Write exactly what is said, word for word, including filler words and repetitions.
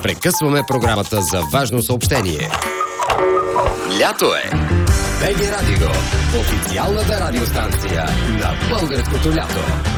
Прекъсваме програмата за важно съобщение. Лято е! БГ Радио, официалната радиостанция на българското лято.